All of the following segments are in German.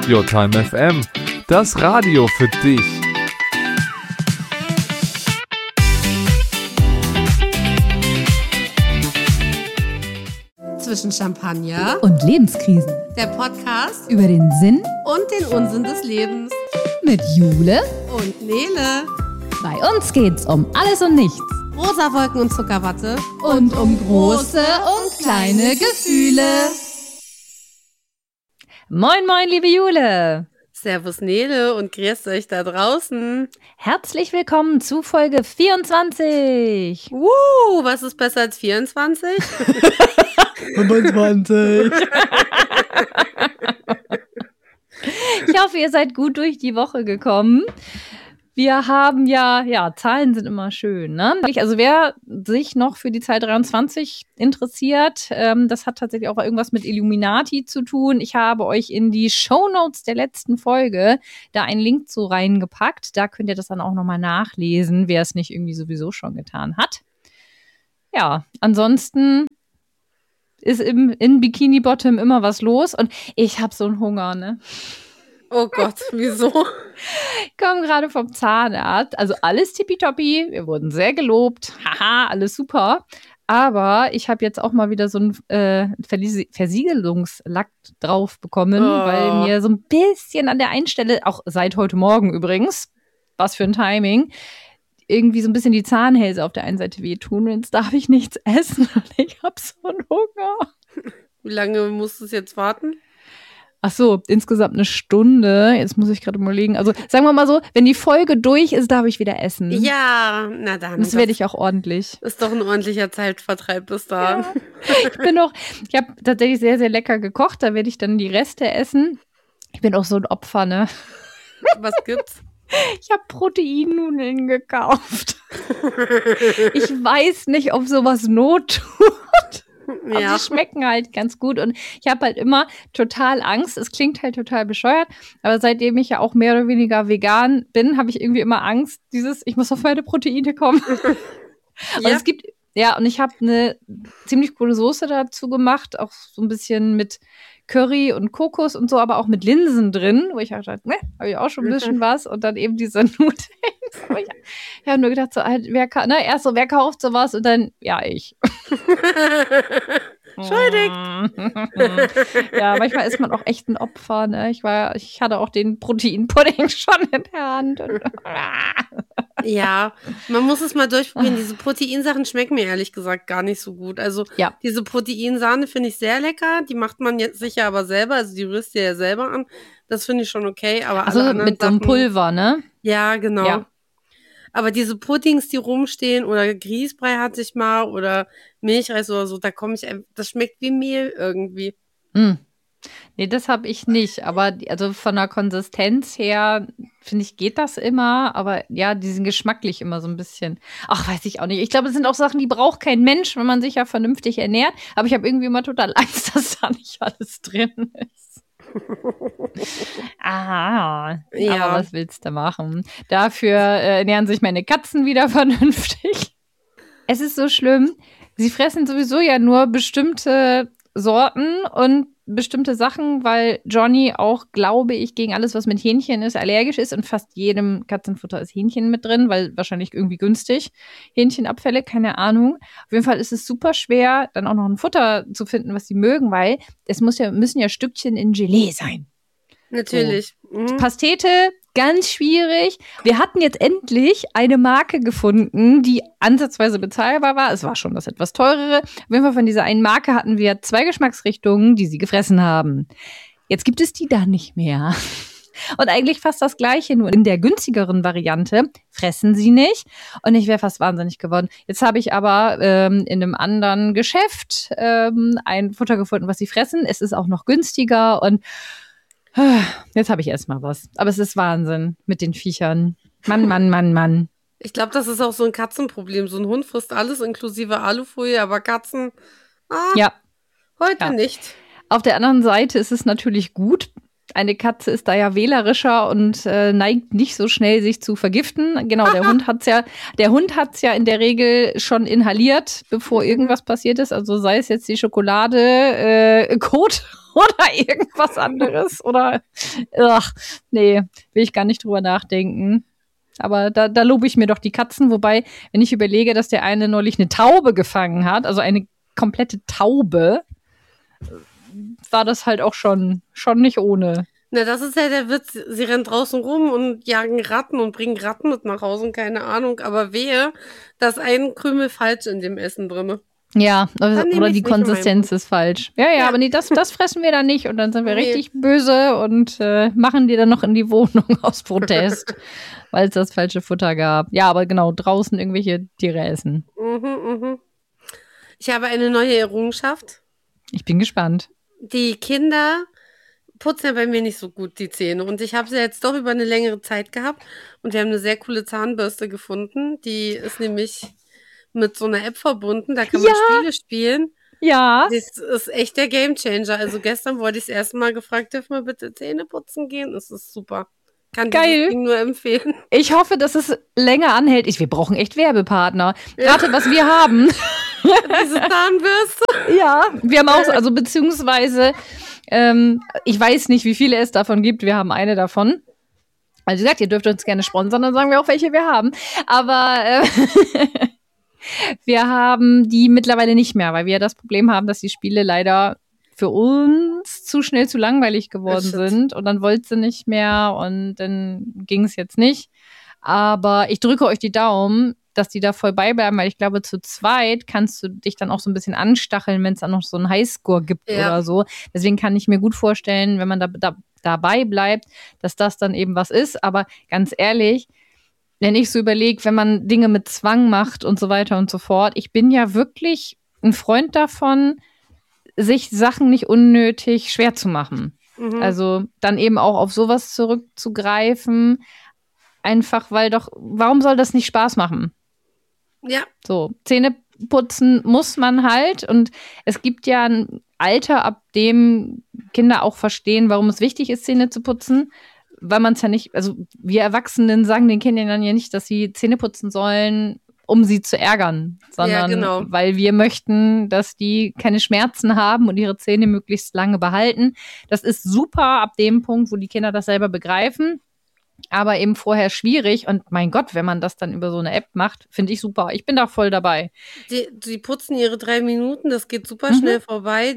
Your Time FM, das Radio für dich. Zwischen Champagner und Lebenskrisen. Der Podcast über den Sinn und den Unsinn des Lebens. Mit Jule und Nele. Bei uns geht's um alles und nichts. Rosa Wolken und Zuckerwatte. Und um große und kleine Gefühle. Moin, moin, liebe Jule. Servus Nele und grüßt euch da draußen. Herzlich willkommen zu Folge 24. Was ist besser als 24? 25. Ich hoffe, ihr seid gut durch die Woche gekommen. Wir haben ja, Zahlen sind immer schön, ne? Also wer sich noch für die Zahl 23 interessiert, das hat tatsächlich auch irgendwas mit Illuminati zu tun. Ich habe euch in die Shownotes der letzten Folge da einen Link zu reingepackt. Da könnt ihr das dann auch nochmal nachlesen, wer es nicht irgendwie sowieso schon getan hat. Ja, ansonsten ist in Bikini Bottom immer was los und ich habe so einen Hunger, ne? Oh Gott, wieso? Ich komme gerade vom Zahnarzt. Also alles tippitoppi. Wir wurden sehr gelobt. Haha, alles super. Aber ich habe jetzt auch mal wieder so einen Versiegelungslack drauf bekommen, weil mir so ein bisschen an der einen Stelle, auch seit heute Morgen übrigens, was für ein Timing, irgendwie so ein bisschen die Zahnhälse auf der einen Seite wehtun. Und jetzt darf ich nichts essen und ich habe so einen Hunger. Wie lange musst du es jetzt warten? Ach so, insgesamt eine Stunde. Jetzt muss ich gerade überlegen. Also sagen wir mal so, wenn die Folge durch ist, darf ich wieder essen. Ja, na dann. Das werde ich auch ordentlich. Ist doch ein ordentlicher Zeitvertreib bis dahin. Ja. Ich habe tatsächlich sehr, sehr lecker gekocht. Da werde ich dann die Reste essen. Ich bin auch so ein Opfer, ne? Was gibt's? Ich habe Proteinnudeln gekauft. Ich weiß nicht, ob sowas Not tut. Aber Ja. die schmecken halt ganz gut und ich habe halt immer total Angst. Es klingt halt total bescheuert, aber seitdem ich ja auch mehr oder weniger vegan bin, habe ich irgendwie immer Angst, ich muss auf meine Proteine kommen. Ja. Und ich habe eine ziemlich coole Soße dazu gemacht, auch so ein bisschen mit Curry und Kokos und so, aber auch mit Linsen drin, wo ich halt dachte, ne, habe ich auch schon ein bisschen was und dann eben diese Nudeln. Ich habe nur gedacht, so, erst so, wer kauft sowas und dann, ja, ich. Entschuldigt. Ja, manchmal ist man auch echt ein Opfer, ne? Ich hatte auch den Proteinpudding schon in der Hand. Ja, man muss es mal durchprobieren. Diese Proteinsachen schmecken mir ehrlich gesagt gar nicht so gut. Also Ja. diese Proteinsahne finde ich sehr lecker. Die macht man jetzt sicher aber selber. Also die rührt ihr ja selber an. Das finde ich schon okay. Aber Also alle anderen mit so einem Sachen, Pulver, ne? Ja, genau. Ja. Aber diese Puddings, die rumstehen oder Grießbrei hatte ich mal oder Milchreis oder so, das schmeckt wie Mehl irgendwie. Nee, das habe ich nicht. Aber also von der Konsistenz her, finde ich, geht das immer. Aber ja, die sind geschmacklich immer so ein bisschen. Ach, weiß ich auch nicht. Ich glaube, es sind auch Sachen, die braucht kein Mensch, wenn man sich ja vernünftig ernährt. Aber ich habe irgendwie immer total Angst, dass da nicht alles drin ist. Ja. Aber was willst du machen? Dafür ernähren sich meine Katzen wieder vernünftig. Es ist so schlimm. Sie fressen sowieso ja nur bestimmte Sorten und bestimmte Sachen, weil Johnny auch, glaube ich, gegen alles, was mit Hähnchen ist, allergisch ist. Und fast jedem Katzenfutter ist Hähnchen mit drin, weil wahrscheinlich irgendwie günstig. Hähnchenabfälle, keine Ahnung. Auf jeden Fall ist es super schwer, dann auch noch ein Futter zu finden, was sie mögen, weil es müssen ja Stückchen in Gelee sein. Natürlich. So. Pastete, ganz schwierig. Wir hatten jetzt endlich eine Marke gefunden, die ansatzweise bezahlbar war. Es war schon das etwas teurere. Auf jeden Fall von dieser einen Marke hatten wir 2 Geschmacksrichtungen, die sie gefressen haben. Jetzt gibt es die da nicht mehr. Und eigentlich fast das Gleiche, nur in der günstigeren Variante fressen sie nicht. Und ich wäre fast wahnsinnig geworden. Jetzt habe ich aber in einem anderen Geschäft ein Futter gefunden, was sie fressen. Es ist auch noch günstiger und jetzt habe ich erstmal was. Aber es ist Wahnsinn mit den Viechern. Mann. Ich glaube, das ist auch so ein Katzenproblem. So ein Hund frisst alles inklusive Alufolie, aber Katzen, Ja. heute nicht. Auf der anderen Seite ist es natürlich gut. Eine Katze ist da ja wählerischer und neigt nicht so schnell, sich zu vergiften. Genau, der Hund hat's ja in der Regel schon inhaliert, bevor irgendwas passiert ist. Also sei es jetzt die Schokolade, Kot oder irgendwas anderes. Oder, nee, will ich gar nicht drüber nachdenken. Aber da lobe ich mir doch die Katzen. Wobei, wenn ich überlege, dass der eine neulich eine Taube gefangen hat, also eine komplette Taube, war das halt auch schon nicht ohne. Na, das ist ja der Witz. Sie rennen draußen rum und jagen Ratten und bringen Ratten mit nach Hause und keine Ahnung. Aber wehe, da ist ein Krümel falsch in dem Essen drin. Ja, Dann nehm oder ich's die nicht in meinen Konsistenz ist falsch. Ja, aber nee, das fressen wir dann nicht. Und dann sind wir Nee. richtig böse und machen die dann noch in die Wohnung aus Protest, weil es das falsche Futter gab. Ja, aber genau, draußen irgendwelche Tiere essen. Ich habe eine neue Errungenschaft. Ich bin gespannt. Die Kinder putzen ja bei mir nicht so gut die Zähne. Und ich habe sie jetzt doch über eine längere Zeit gehabt. Und wir haben eine sehr coole Zahnbürste gefunden. Die ist nämlich mit so einer App verbunden. Da kann man Ja. Spiele spielen. Ja. Das ist echt der Gamechanger. Also gestern wurde ich das erste Mal gefragt, dürfen wir bitte Zähne putzen gehen? Das ist super. Kann Geil. dieses Ding nur empfehlen. Ich hoffe, dass es länger anhält. Wir brauchen echt Werbepartner. Rate, was wir haben. Diese Zahnbürste. Ja, wir haben auch, also beziehungsweise, ich weiß nicht, wie viele es davon gibt. Wir haben eine davon. Also wie gesagt, ihr dürft uns gerne sponsern, dann sagen wir auch, welche wir haben. Aber wir haben die mittlerweile nicht mehr, weil wir das Problem haben, dass die Spiele leider für uns zu schnell zu langweilig geworden sind. Und dann wollte sie nicht mehr und dann ging es jetzt nicht. Aber ich drücke euch die Daumen, dass die da voll beibleiben, weil ich glaube, zu zweit kannst du dich dann auch so ein bisschen anstacheln, wenn es dann noch so einen Highscore gibt oder so. Deswegen kann ich mir gut vorstellen, wenn man dabei bleibt, dass das dann eben was ist. Aber ganz ehrlich, wenn ich so überlege, wenn man Dinge mit Zwang macht und so weiter und so fort, ich bin ja wirklich ein Freund davon, sich Sachen nicht unnötig schwer zu machen. Also dann eben auch auf sowas zurückzugreifen, einfach weil doch, warum soll das nicht Spaß machen? Ja. So, Zähne putzen muss man halt und es gibt ja ein Alter, ab dem Kinder auch verstehen, warum es wichtig ist, Zähne zu putzen, weil man es ja nicht, also wir Erwachsenen sagen den Kindern dann ja nicht, dass sie Zähne putzen sollen, um sie zu ärgern, sondern weil wir möchten, dass die keine Schmerzen haben und ihre Zähne möglichst lange behalten. Das ist super ab dem Punkt, wo die Kinder das selber begreifen, aber eben vorher schwierig. Und mein Gott, wenn man das dann über so eine App macht, finde ich super. Ich bin da voll dabei. Die putzen ihre 3 Minuten, das geht super schnell vorbei.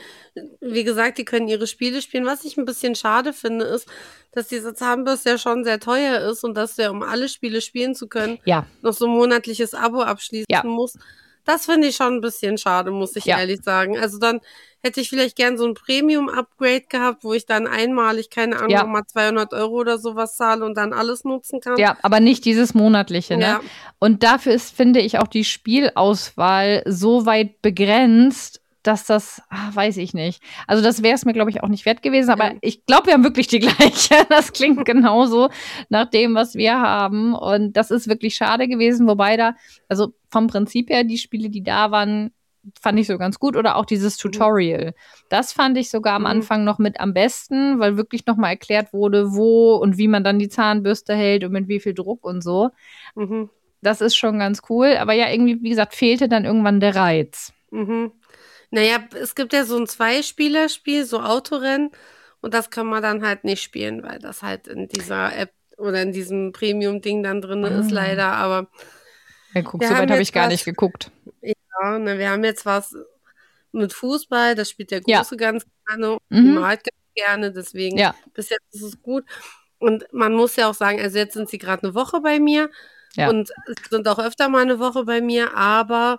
Wie gesagt, die können ihre Spiele spielen. Was ich ein bisschen schade finde, ist, dass diese Zahnbürste ja schon sehr teuer ist und dass du, um alle Spiele spielen zu können, noch so ein monatliches Abo abschließen musst. Das finde ich schon ein bisschen schade, muss ich ehrlich sagen. Also dann hätte ich vielleicht gern so ein Premium-Upgrade gehabt, wo ich dann einmalig, keine Ahnung, nochmal 200 € oder sowas zahle und dann alles nutzen kann. Ja, aber nicht dieses monatliche, ne? Ja. Und dafür ist, finde ich, auch die Spielauswahl so weit begrenzt, dass das, weiß ich nicht. Also das wäre es mir, glaube ich, auch nicht wert gewesen. Aber ich glaube, wir haben wirklich die gleiche. Das klingt genauso nach dem, was wir haben. Und das ist wirklich schade gewesen. Wobei da, also vom Prinzip her, die Spiele, die da waren, fand ich so ganz gut. Oder auch dieses Tutorial. Das fand ich sogar am Anfang noch mit am besten, weil wirklich nochmal erklärt wurde, wo und wie man dann die Zahnbürste hält und mit wie viel Druck und so. Das ist schon ganz cool. Aber ja, irgendwie, wie gesagt, fehlte dann irgendwann der Reiz. Naja, es gibt ja so ein Zweispielerspiel, so Autorennen, und das kann man dann halt nicht spielen, weil das halt in dieser App oder in diesem Premium-Ding dann drin ist, leider. Aber ja, guck, so weit habe ich gar nicht geguckt. Ja, wir haben jetzt was mit Fußball, das spielt der Große ganz gerne, die malt ganz gerne, deswegen bis jetzt ist es gut. Und man muss ja auch sagen, also jetzt sind sie gerade eine Woche bei mir und sind auch öfter mal eine Woche bei mir, aber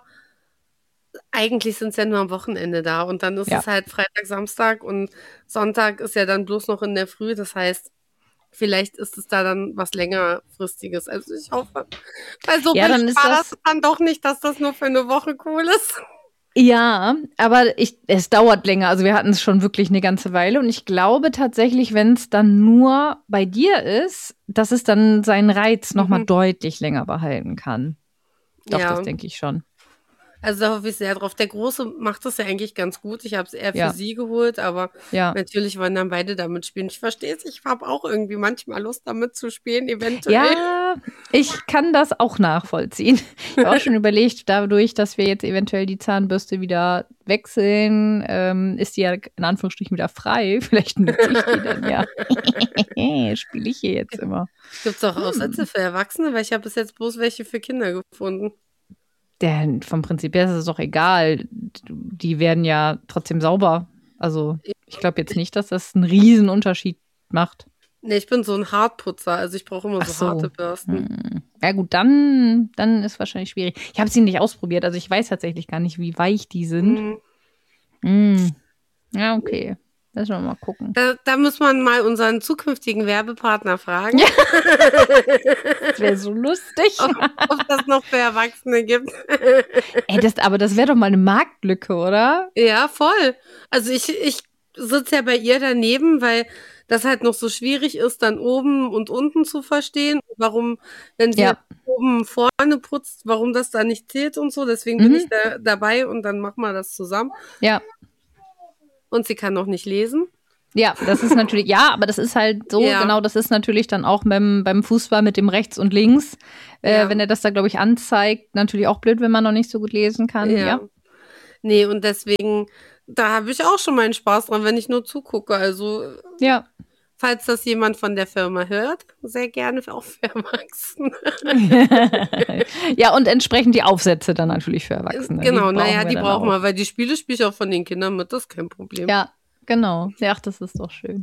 eigentlich sind es ja nur am Wochenende da und dann ist es halt Freitag, Samstag und Sonntag ist ja dann bloß noch in der Früh. Das heißt, vielleicht ist es da dann was längerfristiges. Also ich hoffe, weil so dann ist das dann doch nicht, dass das nur für eine Woche cool ist. Ja, aber es dauert länger. Also wir hatten es schon wirklich eine ganze Weile und ich glaube tatsächlich, wenn es dann nur bei dir ist, dass es dann seinen Reiz nochmal deutlich länger behalten kann. Doch, das denke ich schon. Also da hoffe ich sehr drauf. Der Große macht das ja eigentlich ganz gut. Ich habe es eher für sie geholt, aber natürlich wollen dann beide damit spielen. Ich verstehe es, ich habe auch irgendwie manchmal Lust, damit zu spielen, eventuell. Ja, ich kann das auch nachvollziehen. Ich habe auch schon überlegt, dadurch, dass wir jetzt eventuell die Zahnbürste wieder wechseln, ist die ja in Anführungsstrichen wieder frei. Vielleicht nutze ich die dann, ja. Spiele ich hier jetzt immer. Gibt es auch Aufsätze für Erwachsene? Weil ich habe bis jetzt bloß welche für Kinder gefunden. Vom Prinzip her ist es doch egal. Die werden ja trotzdem sauber. Also ich glaube jetzt nicht, dass das einen riesen Unterschied macht. Nee, ich bin so ein Hartputzer. Also ich brauche immer so harte Bürsten. Ja gut, dann ist wahrscheinlich schwierig. Ich habe sie nicht ausprobiert. Also ich weiß tatsächlich gar nicht, wie weich die sind. Ja, okay. Lass mal gucken. Da muss man mal unseren zukünftigen Werbepartner fragen. Ja. Das wäre so lustig. Ob das noch für Erwachsene gibt. Ey, aber das wäre doch mal eine Marktlücke, oder? Ja, voll. Also ich sitze ja bei ihr daneben, weil das halt noch so schwierig ist, dann oben und unten zu verstehen. Warum, wenn sie oben vorne putzt, warum das da nicht zählt und so. Deswegen bin ich da dabei und dann machen wir das zusammen. Ja. Und sie kann noch nicht lesen. Ja, das ist natürlich, aber das ist halt so, genau, das ist natürlich dann auch beim Fußball mit dem Rechts und Links, wenn er das da, glaube ich, anzeigt, natürlich auch blöd, wenn man noch nicht so gut lesen kann. Ja. Nee, und deswegen, da habe ich auch schon meinen Spaß dran, wenn ich nur zugucke. Also, falls das jemand von der Firma hört, sehr gerne auch für Erwachsene. Ja, und entsprechend die Aufsätze dann natürlich für Erwachsene. Genau, die brauchen wir, weil die Spiele spiele ich auch von den Kindern mit, das ist kein Problem. Ja, genau. Ja, das ist doch schön.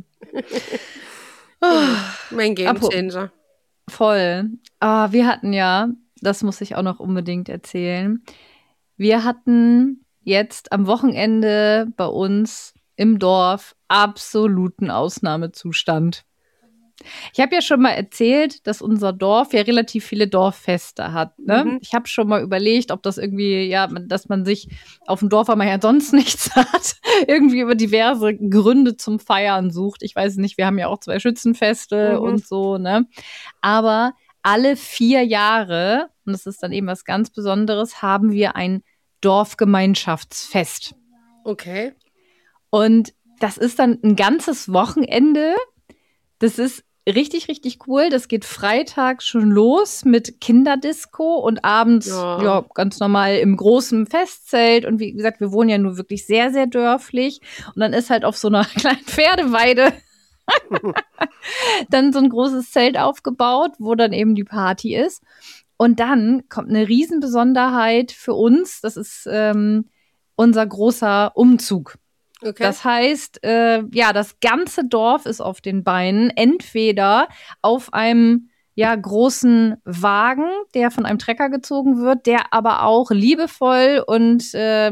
Mein Gamechanger. Voll. Wir hatten das muss ich auch noch unbedingt erzählen, wir hatten jetzt am Wochenende bei uns im Dorf absoluten Ausnahmezustand. Ich habe ja schon mal erzählt, dass unser Dorf ja relativ viele Dorffeste hat. Ne? Ich habe schon mal überlegt, ob das irgendwie, dass man sich auf dem Dorf, weil man ja sonst nichts hat, irgendwie über diverse Gründe zum Feiern sucht. Ich weiß nicht, wir haben ja auch 2 Schützenfeste und so, ne? Aber alle 4 Jahre, und das ist dann eben was ganz Besonderes, haben wir ein Dorfgemeinschaftsfest. Okay. Und das ist dann ein ganzes Wochenende. Das ist richtig, richtig cool. Das geht freitags schon los mit Kinderdisco und abends ganz normal im großen Festzelt. Und wie gesagt, wir wohnen ja nur wirklich sehr, sehr dörflich. Und dann ist halt auf so einer kleinen Pferdeweide dann so ein großes Zelt aufgebaut, wo dann eben die Party ist. Und dann kommt eine Riesenbesonderheit für uns. Das ist unser großer Umzug. Okay. Das heißt, das ganze Dorf ist auf den Beinen, entweder auf einem großen Wagen, der von einem Trecker gezogen wird, der aber auch liebevoll und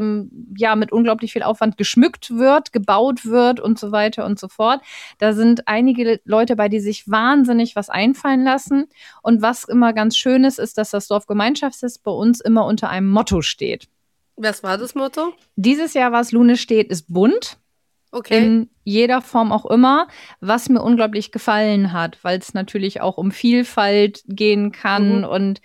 mit unglaublich viel Aufwand geschmückt wird, gebaut wird und so weiter und so fort. Da sind einige Leute bei, die sich wahnsinnig was einfallen lassen. Und was immer ganz schön ist, dass das Dorfgemeinschaftsfest bei uns immer unter einem Motto steht. Was war das Motto? Dieses Jahr, was Lune steht, ist bunt. Okay. In jeder Form auch immer, was mir unglaublich gefallen hat, weil es natürlich auch um Vielfalt gehen kann. Und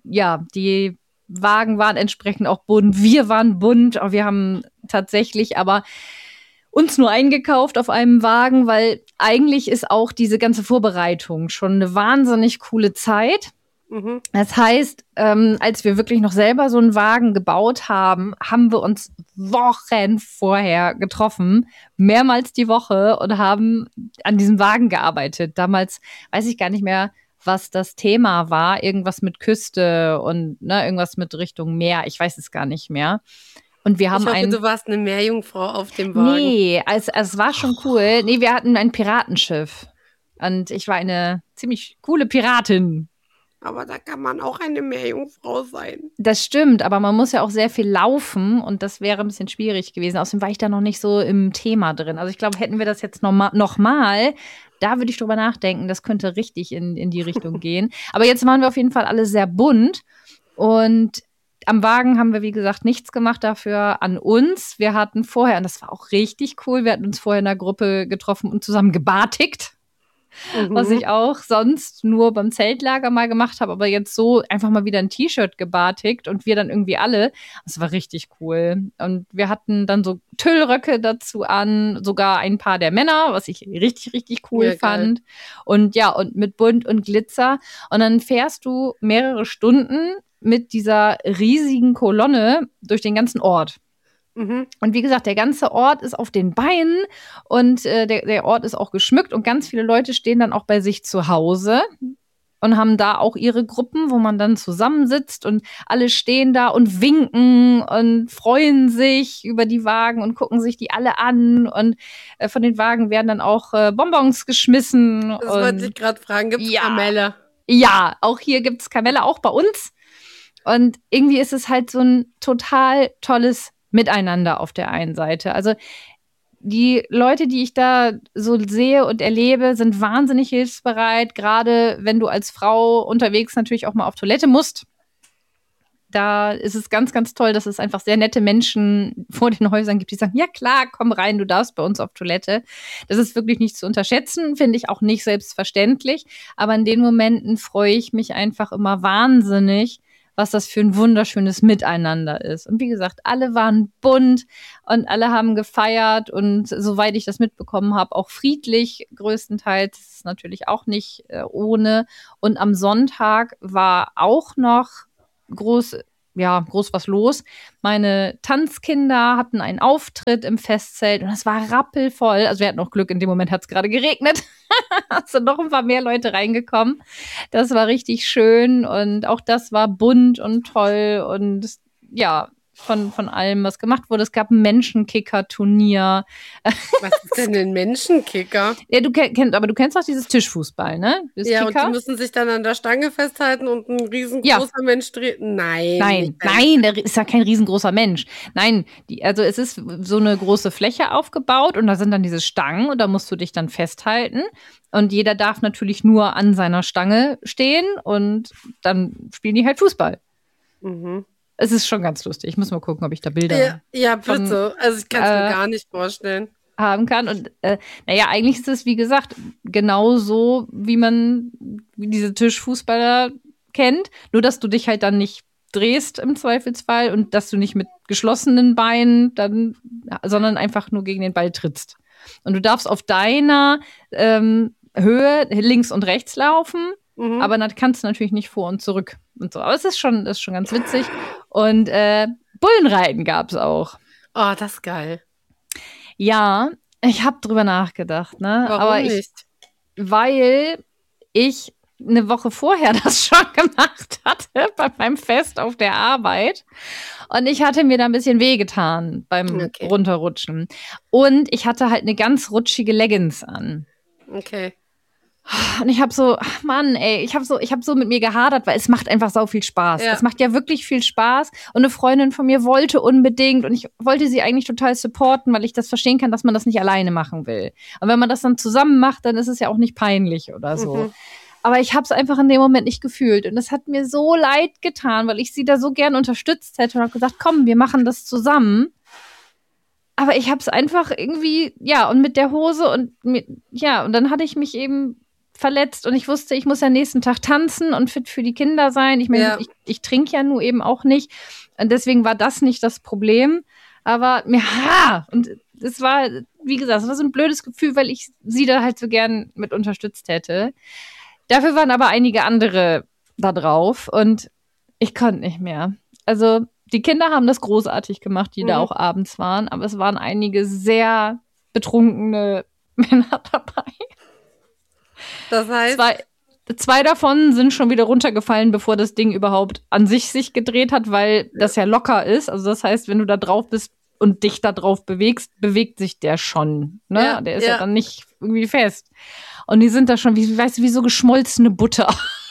die Wagen waren entsprechend auch bunt. Wir waren bunt. Wir haben tatsächlich aber uns nur eingekauft auf einem Wagen, weil eigentlich ist auch diese ganze Vorbereitung schon eine wahnsinnig coole Zeit. Das heißt, als wir wirklich noch selber so einen Wagen gebaut haben, haben wir uns Wochen vorher getroffen, mehrmals die Woche, und haben an diesem Wagen gearbeitet. Damals weiß ich gar nicht mehr, was das Thema war. Irgendwas mit Küste und irgendwas mit Richtung Meer. Ich weiß es gar nicht mehr. Und wir haben ich hoffe, du warst eine Meerjungfrau auf dem Wagen. Nee, es war schon cool. Nee, wir hatten ein Piratenschiff. Und ich war eine ziemlich coole Piratin. Aber da kann man auch eine Meerjungfrau sein. Das stimmt, aber man muss ja auch sehr viel laufen und das wäre ein bisschen schwierig gewesen. Außerdem war ich da noch nicht so im Thema drin. Also ich glaube, hätten wir das jetzt noch mal, da würde ich drüber nachdenken, das könnte richtig in die Richtung gehen. Aber jetzt waren wir auf jeden Fall alle sehr bunt und am Wagen haben wir, wie gesagt, nichts gemacht dafür an uns. Wir hatten vorher, und das war auch richtig cool, wir hatten uns vorher in einer Gruppe getroffen und zusammen gebartigt. was ich auch sonst nur beim Zeltlager mal gemacht habe, aber jetzt so einfach mal wieder ein T-Shirt gebartigt und wir dann irgendwie alle. Das war richtig cool. Und wir hatten dann so Tüllröcke dazu an, sogar ein paar der Männer, was ich richtig, richtig cool fand. Und ja, und mit Bunt und Glitzer. Und dann fährst du mehrere Stunden mit dieser riesigen Kolonne durch den ganzen Ort. Und wie gesagt, der ganze Ort ist auf den Beinen und der Ort ist auch geschmückt und ganz viele Leute stehen dann auch bei sich zu Hause und haben da auch ihre Gruppen, wo man dann zusammensitzt und alle stehen da und winken und freuen sich über die Wagen und gucken sich die alle an und von den Wagen werden dann auch Bonbons geschmissen. Das wollte ich gerade fragen, gibt es Kamelle? Ja, auch hier gibt es Kamelle, auch bei uns. Und irgendwie ist es halt so ein total tolles Miteinander auf der einen Seite. Also die Leute, die ich da so sehe und erlebe, sind wahnsinnig hilfsbereit, gerade wenn du als Frau unterwegs natürlich auch mal auf Toilette musst. Da ist es ganz, ganz toll, dass es einfach sehr nette Menschen vor den Häusern gibt, die sagen, ja klar, komm rein, du darfst bei uns auf Toilette. Das ist wirklich nicht zu unterschätzen, finde ich auch nicht selbstverständlich. Aber in den Momenten freue ich mich einfach immer wahnsinnig, was das für ein wunderschönes Miteinander ist. Und wie gesagt, alle waren bunt und alle haben gefeiert und soweit ich das mitbekommen habe, auch friedlich größtenteils. Das ist natürlich auch nicht ohne. Und am Sonntag war auch noch groß was los. Meine Tanzkinder hatten einen Auftritt im Festzelt und es war rappelvoll. Also wir hatten auch Glück, in dem Moment hat es gerade geregnet. Es sind noch ein paar mehr Leute reingekommen. Das war richtig schön und auch das war bunt und toll und ja, von allem, was gemacht wurde. Es gab ein Menschenkicker-Turnier. Was ist denn ein Menschenkicker? Ja, du kennst doch dieses Tischfußball, ne? Das ja, Kicker. und die müssen sich dann an der Stange festhalten und ein riesengroßer Mensch dreht. Nein, der ist ja kein riesengroßer Mensch. Nein, also es ist so eine große Fläche aufgebaut und da sind dann diese Stangen und da musst du dich dann festhalten. Und jeder darf natürlich nur an seiner Stange stehen und dann spielen die halt Fußball. Es ist schon ganz lustig. Ich muss mal gucken, ob ich da Bilder ja bitte. Also ich kann es mir gar nicht vorstellen. Haben kann. Und eigentlich ist es, wie gesagt, genauso, wie man diese Tischfußballer kennt. Nur, dass du dich halt dann nicht drehst im Zweifelsfall und dass du nicht mit geschlossenen Beinen sondern einfach nur gegen den Ball trittst. Und du darfst auf deiner Höhe links und rechts laufen. Aber dann kannst du natürlich nicht vor und zurück und so. Aber es ist schon ganz witzig. Und Bullenreiten gab es auch. Oh, das ist geil. Ja, ich habe drüber nachgedacht, ne? Warum nicht? Weil ich eine Woche vorher das schon gemacht hatte bei meinem Fest auf der Arbeit. Und ich hatte mir da ein bisschen wehgetan beim Runterrutschen. Und ich hatte halt eine ganz rutschige Leggings an. Okay. Und ich habe so, Mann, ey, ich habe so mit mir gehadert, weil es macht einfach sau viel Spaß. Es macht ja wirklich viel Spaß. Und eine Freundin von mir wollte unbedingt und ich wollte sie eigentlich total supporten, weil ich das verstehen kann, dass man das nicht alleine machen will. Und wenn man das dann zusammen macht, dann ist es ja auch nicht peinlich oder so. Aber ich habe es einfach in dem Moment nicht gefühlt. Und es hat mir so leid getan, weil ich sie da so gern unterstützt hätte und habe gesagt, komm, wir machen das zusammen. Aber ich habe es einfach irgendwie, und mit der Hose und dann hatte ich mich eben verletzt und ich wusste, ich muss ja nächsten Tag tanzen und fit für die Kinder sein. Ich meine, ich trinke ja nur eben auch nicht. Und deswegen war das nicht das Problem. Aber und es war, wie gesagt, es war so ein blödes Gefühl, weil ich sie da halt so gern mit unterstützt hätte. Dafür waren aber einige andere da drauf und ich konnte nicht mehr. Also die Kinder haben das großartig gemacht, die da auch abends waren, aber es waren einige sehr betrunkene Männer dabei. Das heißt, zwei davon sind schon wieder runtergefallen, bevor das Ding überhaupt an sich gedreht hat, weil das ja locker ist. Also das heißt, wenn du da drauf bist und dich da drauf bewegst, bewegt sich der schon. Ne? Ja, der ist ja dann nicht irgendwie fest. Und die sind da schon, wie so geschmolzene Butter.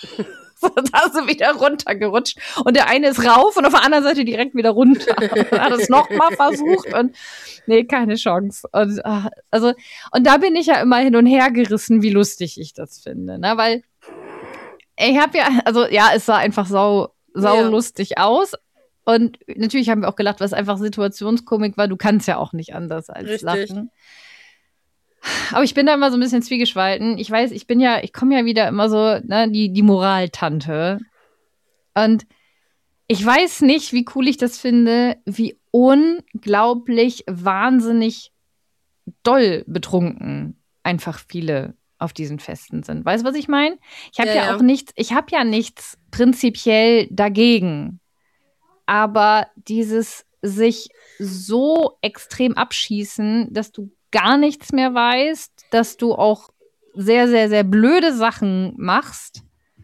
Da ist sie wieder runtergerutscht. Und der eine ist rauf und auf der anderen Seite direkt wieder runter. Und hat es nochmal versucht und nee, keine Chance. Und, und da bin ich ja immer hin und her gerissen, wie lustig ich das finde. Ne? Weil ich habe es sah einfach sau lustig aus. Und natürlich haben wir auch gelacht, was einfach Situationskomik war. Du kannst ja auch nicht anders als lachen. Aber ich bin da immer so ein bisschen zwiegespalten. Ich weiß, ich komme ja wieder immer so, ne, die Moraltante. Und ich weiß nicht, wie cool ich das finde, wie unglaublich wahnsinnig doll betrunken einfach viele auf diesen Festen sind. Weißt du, was ich meine? Ich habe ja nichts prinzipiell dagegen. Aber dieses sich so extrem abschießen, dass du gar nichts mehr weißt, dass du auch sehr, sehr, sehr blöde Sachen machst,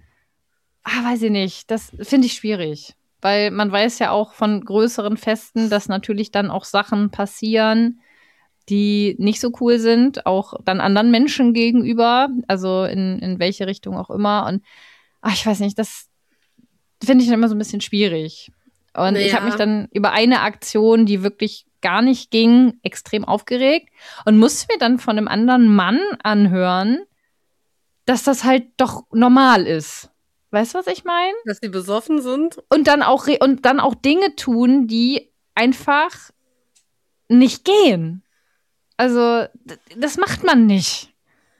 weiß ich nicht. Das finde ich schwierig. Weil man weiß ja auch von größeren Festen, dass natürlich dann auch Sachen passieren, die nicht so cool sind, auch dann anderen Menschen gegenüber, also in welche Richtung auch immer. Und ich weiß nicht, das finde ich dann immer so ein bisschen schwierig. Und ich habe mich dann über eine Aktion, die wirklich gar nicht ging, extrem aufgeregt und musste mir dann von einem anderen Mann anhören, dass das halt doch normal ist. Weißt du, was ich meine? Dass die besoffen sind? Und dann auch Dinge tun, die einfach nicht gehen. Also, das macht man nicht.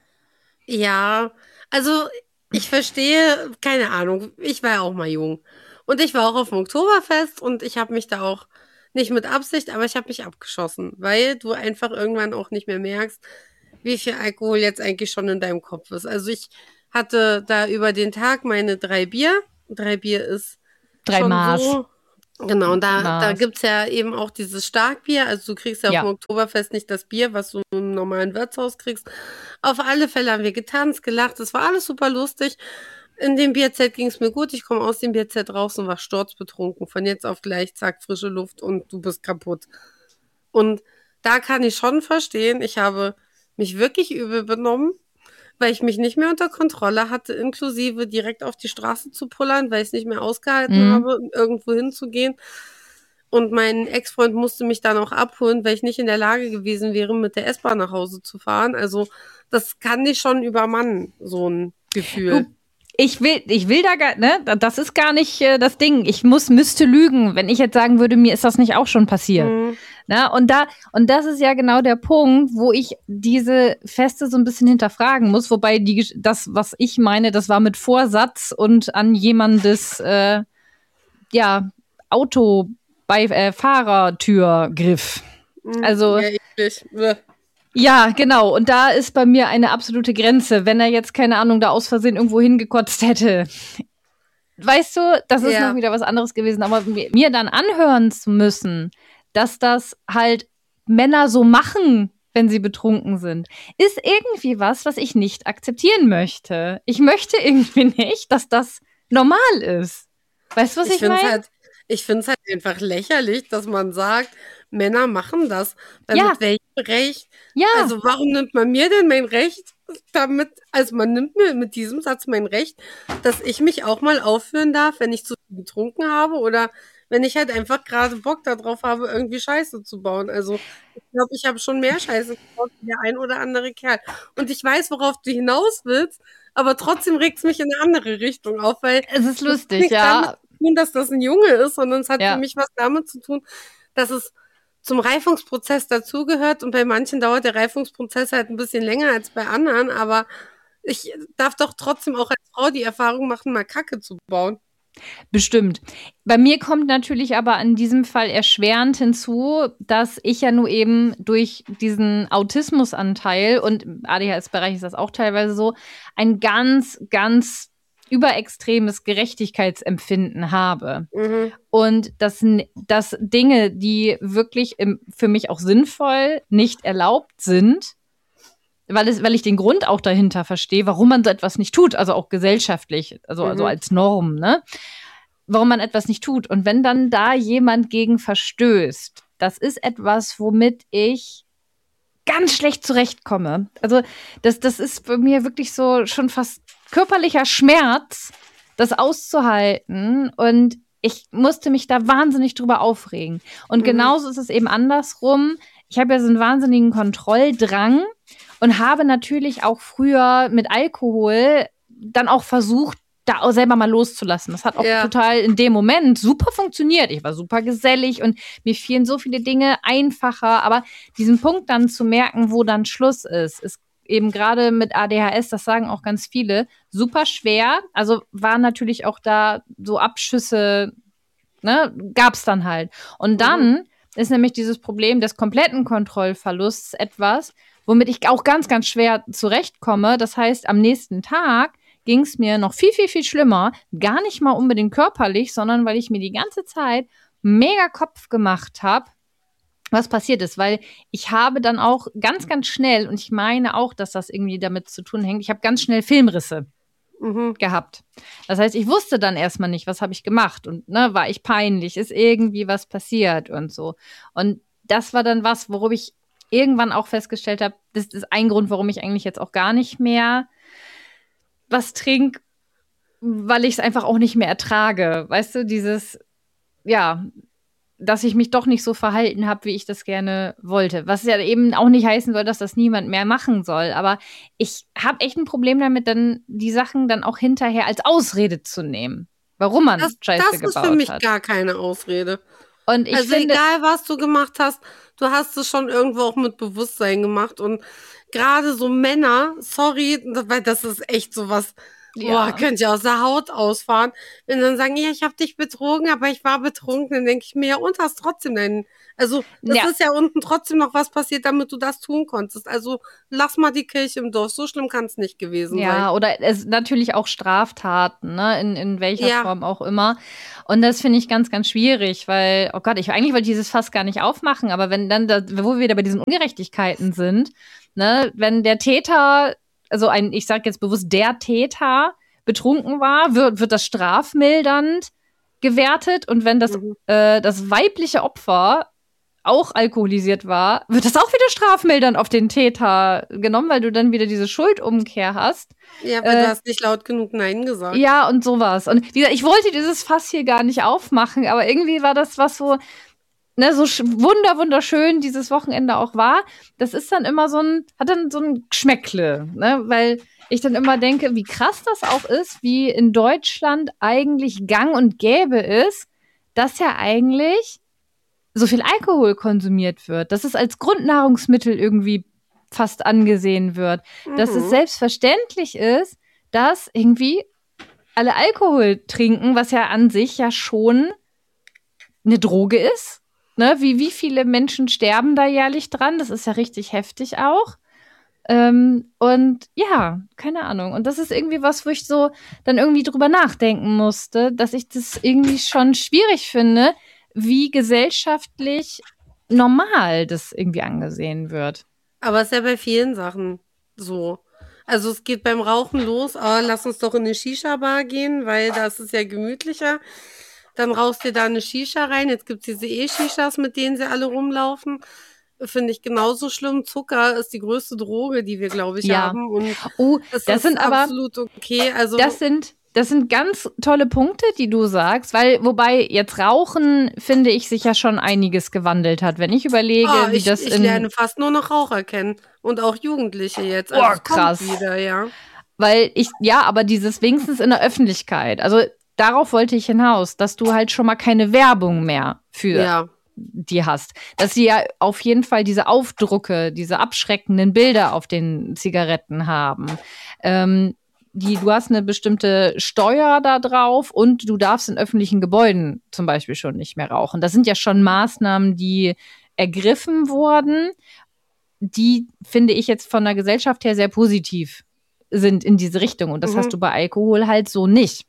Ja, also ich verstehe, keine Ahnung, ich war ja auch mal jung. Und ich war auch auf dem Oktoberfest und ich habe mich da auch nicht mit Absicht, aber ich habe mich abgeschossen, weil du einfach irgendwann auch nicht mehr merkst, wie viel Alkohol jetzt eigentlich schon in deinem Kopf ist. Also ich hatte da über den Tag meine 3 Bier. 3 Bier ist 3 Maß. So. Genau, und da gibt es ja eben auch dieses Starkbier. Also du kriegst ja auf dem Oktoberfest nicht das Bier, was du im normalen Wirtshaus kriegst. Auf alle Fälle haben wir getanzt, gelacht. Das war alles super lustig. In dem Bierzelt ging es mir gut. Ich komme aus dem Bierzelt raus und war sturzbetrunken. Von jetzt auf gleich, zack, frische Luft und du bist kaputt. Und da kann ich schon verstehen, ich habe mich wirklich übel benommen, weil ich mich nicht mehr unter Kontrolle hatte, inklusive direkt auf die Straße zu pullern, weil ich es nicht mehr ausgehalten habe, irgendwo hinzugehen. Und mein Ex-Freund musste mich dann auch abholen, weil ich nicht in der Lage gewesen wäre, mit der S-Bahn nach Hause zu fahren. Also das kann dich schon übermannen, so ein Gefühl. Ich will da gar, ne, das ist gar nicht das Ding. Ich müsste lügen, wenn ich jetzt sagen würde, mir ist das nicht auch schon passiert. Na, und das ist ja genau der Punkt, wo ich diese Feste so ein bisschen hinterfragen muss, wobei das, was ich meine, das war mit Vorsatz und an jemandes Fahrertürgriff. Also ja, genau. Und da ist bei mir eine absolute Grenze. Wenn er jetzt, keine Ahnung, da aus Versehen irgendwo hingekotzt hätte. Weißt du, das ist noch wieder was anderes gewesen. Aber mir dann anhören zu müssen, dass das halt Männer so machen, wenn sie betrunken sind, ist irgendwie was ich nicht akzeptieren möchte. Ich möchte irgendwie nicht, dass das normal ist. Weißt du, was ich meine? Ich finde es halt einfach lächerlich, dass man sagt, Männer machen das. Mit welchem Recht? Ja. Also warum nimmt man mir denn mein Recht damit, also man nimmt mir mit diesem Satz mein Recht, dass ich mich auch mal aufführen darf, wenn ich zu viel getrunken habe oder wenn ich halt einfach gerade Bock darauf habe, irgendwie Scheiße zu bauen. Also ich glaube, ich habe schon mehr Scheiße gebaut wie der ein oder andere Kerl. Und ich weiß, worauf du hinaus willst, aber trotzdem regt es mich in eine andere Richtung auf, weil es ist lustig, ja. Tun, dass das ein Junge ist, sondern es hat für mich was damit zu tun, dass es zum Reifungsprozess dazugehört und bei manchen dauert der Reifungsprozess halt ein bisschen länger als bei anderen, aber ich darf doch trotzdem auch als Frau die Erfahrung machen, mal Kacke zu bauen. Bestimmt. Bei mir kommt natürlich aber in diesem Fall erschwerend hinzu, dass ich ja nur eben durch diesen Autismusanteil und im ADHS-Bereich ist das auch teilweise so, ein ganz, ganz überextremes Gerechtigkeitsempfinden habe. Und dass Dinge, die wirklich für mich auch sinnvoll nicht erlaubt sind, weil ich den Grund auch dahinter verstehe, warum man so etwas nicht tut, also auch gesellschaftlich, also als Norm, ne? Warum man etwas nicht tut. Und wenn dann da jemand gegen verstößt, das ist etwas, womit ich ganz schlecht zurechtkomme. Also das ist bei mir wirklich so schon fast körperlicher Schmerz, das auszuhalten. Und ich musste mich da wahnsinnig drüber aufregen. Und genauso ist es eben andersrum. Ich habe ja so einen wahnsinnigen Kontrolldrang und habe natürlich auch früher mit Alkohol dann auch versucht, da auch selber mal loszulassen. Das hat auch total in dem Moment super funktioniert. Ich war super gesellig und mir fielen so viele Dinge einfacher. Aber diesen Punkt dann zu merken, wo dann Schluss ist eben gerade mit ADHS, das sagen auch ganz viele, super schwer. Also waren natürlich auch da so Abschüsse, ne, gab's dann halt. Und dann ist nämlich dieses Problem des kompletten Kontrollverlusts etwas, womit ich auch ganz, ganz schwer zurechtkomme. Das heißt, am nächsten Tag ging es mir noch viel, viel, viel schlimmer. Gar nicht mal unbedingt körperlich, sondern weil ich mir die ganze Zeit mega Kopf gemacht habe, was passiert ist, weil ich habe dann auch ganz, ganz schnell, und ich meine auch, dass das irgendwie damit zu tun hängt, ich habe ganz schnell Filmrisse gehabt. Das heißt, ich wusste dann erstmal nicht, was habe ich gemacht und war ich peinlich, ist irgendwie was passiert und so. Und das war dann was, worum ich irgendwann auch festgestellt habe, das ist ein Grund, warum ich eigentlich jetzt auch gar nicht mehr was trinke, weil ich es einfach auch nicht mehr ertrage. Weißt du, dieses, dass ich mich doch nicht so verhalten habe, wie ich das gerne wollte. Was ja eben auch nicht heißen soll, dass das niemand mehr machen soll. Aber ich habe echt ein Problem damit, dann die Sachen dann auch hinterher als Ausrede zu nehmen. Warum man Scheiße gebaut hat. Das ist für mich gar keine Ausrede. Und ich finde, egal, was du gemacht hast, du hast es schon irgendwo auch mit Bewusstsein gemacht. Und gerade so Männer, sorry, weil das ist echt sowas, könnt ihr aus der Haut ausfahren. Wenn dann sagen, ich habe dich betrogen, aber ich war betrunken, dann denke ich mir, und hast trotzdem ist ja unten trotzdem noch was passiert, damit du das tun konntest. Also lass mal die Kirche im Dorf, so schlimm kann es nicht gewesen sein. Ja, oder es natürlich auch Straftaten, ne, in welcher Form auch immer. Und das finde ich ganz, ganz schwierig, weil, oh Gott, eigentlich wollte ich dieses Fass gar nicht aufmachen, aber wenn dann, wo wir wieder bei diesen Ungerechtigkeiten sind, ne, wenn der Täter, also ich sage jetzt bewusst, der Täter betrunken war, wird das strafmildernd gewertet. Und wenn das weibliche Opfer auch alkoholisiert war, wird das auch wieder strafmildernd auf den Täter genommen, weil du dann wieder diese Schuldumkehr hast. Ja, weil du hast nicht laut genug Nein gesagt. Ja, und sowas. Und wie gesagt, ich wollte dieses Fass hier gar nicht aufmachen, aber irgendwie war das was so, ne, so wunderschön dieses Wochenende auch war. Das ist dann immer hat dann so ein Geschmäckle, ne, weil ich dann immer denke, wie krass das auch ist, wie in Deutschland eigentlich gang und gäbe ist, dass ja eigentlich so viel Alkohol konsumiert wird, dass es als Grundnahrungsmittel irgendwie fast angesehen wird, dass es selbstverständlich ist, dass irgendwie alle Alkohol trinken, was ja an sich ja schon eine Droge ist. Ne? Wie viele Menschen sterben da jährlich dran? Das ist ja richtig heftig auch. Und ja, keine Ahnung. Und das ist irgendwie was, wo ich so dann irgendwie drüber nachdenken musste, dass ich das irgendwie schon schwierig finde, wie gesellschaftlich normal das irgendwie angesehen wird. Aber es ist ja bei vielen Sachen so. Also es geht beim Rauchen los, lass uns doch in eine Shisha-Bar gehen, weil da ist es ja gemütlicher. Dann rauchst du da eine Shisha rein. Jetzt gibt es diese E-Shishas, mit denen sie alle rumlaufen. Finde ich genauso schlimm. Zucker ist die größte Droge, die wir, glaube ich, haben. Und das sind aber absolut okay. Also das sind ganz tolle Punkte, die du sagst, wobei jetzt Rauchen, finde ich, sich ja schon einiges gewandelt hat. Wenn ich überlege, wie das ich lerne fast nur noch Raucher kennen und auch Jugendliche jetzt. Also krass. Kommt wieder, ja. Weil aber dieses wenigstens in der Öffentlichkeit. Also darauf wollte ich hinaus, dass du halt schon mal keine Werbung mehr für die hast. Dass sie ja auf jeden Fall diese Aufdrucke, diese abschreckenden Bilder auf den Zigaretten haben. Du hast eine bestimmte Steuer da drauf und du darfst in öffentlichen Gebäuden zum Beispiel schon nicht mehr rauchen. Das sind ja schon Maßnahmen, die ergriffen wurden, die, finde ich, jetzt von der Gesellschaft her sehr positiv sind in diese Richtung. Und das hast du bei Alkohol halt so nicht.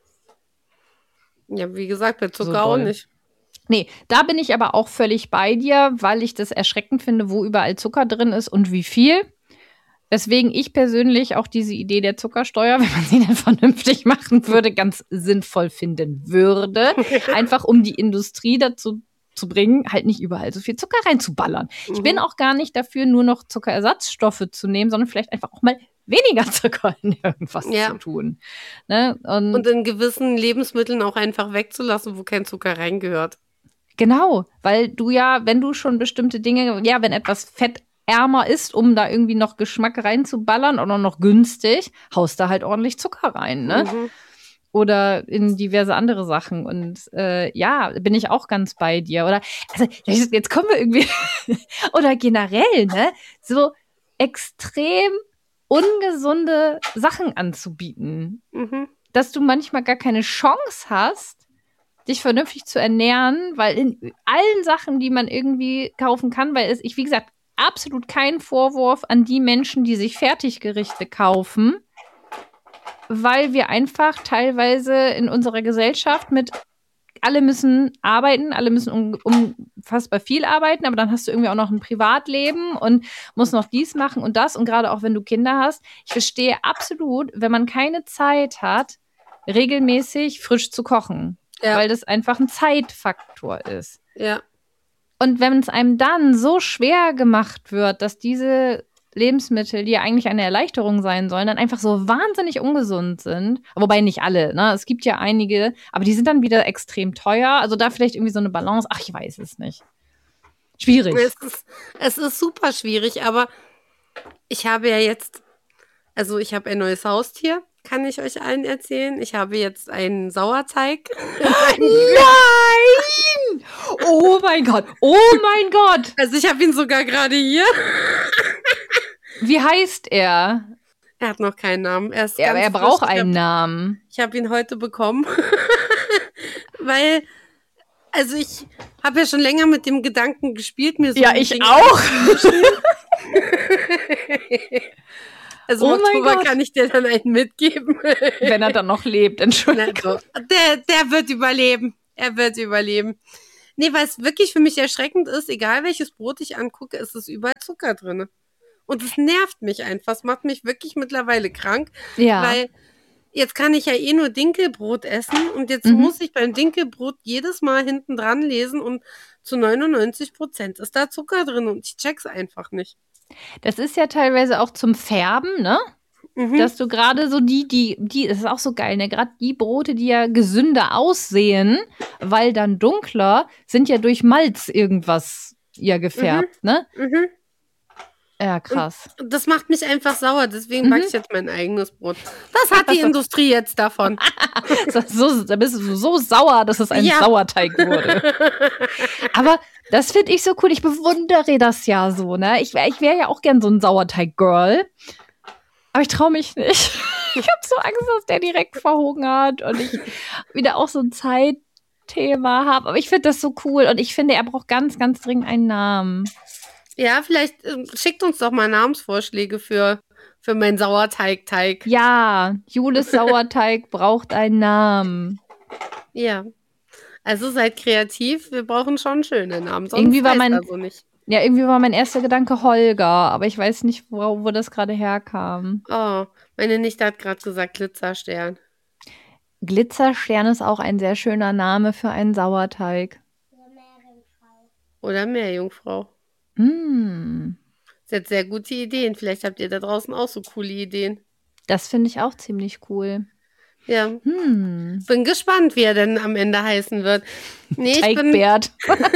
Ja, wie gesagt, bei Zucker auch nicht. Nee, da bin ich aber auch völlig bei dir, weil ich das erschreckend finde, wo überall Zucker drin ist und wie viel. Weswegen ich persönlich auch diese Idee der Zuckersteuer, wenn man sie dann vernünftig machen würde, ganz sinnvoll finden würde. Einfach um die Industrie dazu zu bringen, halt nicht überall so viel Zucker reinzuballern. Ich bin auch gar nicht dafür, nur noch Zuckerersatzstoffe zu nehmen, sondern vielleicht einfach auch mal weniger Zucker in irgendwas zu tun. Ne? Und in gewissen Lebensmitteln auch einfach wegzulassen, wo kein Zucker reingehört. Genau, weil du ja, wenn du schon bestimmte Dinge, wenn etwas fettärmer ist, um da irgendwie noch Geschmack reinzuballern oder noch günstig, haust da halt ordentlich Zucker rein, ne? oder in diverse andere Sachen. Und bin ich auch ganz bei dir. Oder also jetzt kommen wir irgendwie oder generell, ne, so extrem ungesunde Sachen anzubieten, dass du manchmal gar keine Chance hast, dich vernünftig zu ernähren, weil in allen Sachen, die man irgendwie kaufen kann, weil wie gesagt, absolut kein Vorwurf an die Menschen, die sich Fertiggerichte kaufen, weil wir einfach teilweise in unserer Gesellschaft alle müssen arbeiten, alle müssen unfassbar viel arbeiten, aber dann hast du irgendwie auch noch ein Privatleben und musst noch dies machen und das. Und gerade auch wenn du Kinder hast, ich verstehe absolut, wenn man keine Zeit hat, regelmäßig frisch zu kochen, weil das einfach ein Zeitfaktor ist. Ja. Und wenn es einem dann so schwer gemacht wird, dass diese Lebensmittel, die ja eigentlich eine Erleichterung sein sollen, dann einfach so wahnsinnig ungesund sind. Wobei nicht alle, ne? Es gibt ja einige, aber die sind dann wieder extrem teuer. Also da vielleicht irgendwie so eine Balance. Ach, ich weiß es nicht. Schwierig. Es ist super schwierig, aber ich habe ja jetzt, also ich habe ein neues Haustier, kann ich euch allen erzählen. Ich habe jetzt einen Sauerteig. Nein! Oh mein Gott! Oh mein Gott! Also ich habe ihn sogar gerade hier. Wie heißt er? Er hat noch keinen Namen. Er braucht einen Namen. Ich habe ihn heute bekommen. Weil, also ich habe ja schon länger mit dem Gedanken gespielt. Mir so ich auch. Also im Oktober kann ich dir dann einen mitgeben. Wenn er dann noch lebt, Entschuldigung. Der wird überleben. Er wird überleben. Nee, weil es wirklich für mich erschreckend ist, egal welches Brot ich angucke, ist es überall Zucker drin. Und es nervt mich einfach. Es macht mich wirklich mittlerweile krank. Ja. Weil jetzt kann ich ja nur Dinkelbrot essen und jetzt muss ich beim Dinkelbrot jedes Mal hinten dran lesen und zu 99% ist da Zucker drin und ich check's einfach nicht. Das ist ja teilweise auch zum Färben, ne? Dass du gerade so das ist auch so geil, ne? Gerade die Brote, die ja gesünder aussehen, weil dann dunkler, sind ja durch Malz irgendwas gefärbt, ne? Ja, krass. Und das macht mich einfach sauer, deswegen backe ich jetzt mein eigenes Brot. Das hat die Industrie jetzt davon. Da bist du so sauer, dass es ein Sauerteig wurde. Aber das finde ich so cool. Ich bewundere das ja so, ne? Ich wäre ja auch gern so ein Sauerteig-Girl. Aber ich traue mich nicht. Ich habe so Angst, dass der direkt verhungert und ich wieder auch so ein Zeitthema habe. Aber ich finde das so cool und ich finde, er braucht ganz, ganz dringend einen Namen. Ja, vielleicht schickt uns doch mal Namensvorschläge für meinen Sauerteig-Teig. Ja, Jules Sauerteig braucht einen Namen. Ja, also seid kreativ. Wir brauchen schon schöne Namen. Sonst irgendwie war irgendwie war mein erster Gedanke Holger, aber ich weiß nicht, wo das gerade herkam. Oh, meine Nichte hat gerade gesagt Glitzerstern. Glitzerstern ist auch ein sehr schöner Name für einen Sauerteig. Oder Meerjungfrau. Sie hat sehr gute Ideen. Vielleicht habt ihr da draußen auch so coole Ideen. Das finde ich auch ziemlich cool. Ja. Bin gespannt, wie er denn am Ende heißen wird. Teigbert.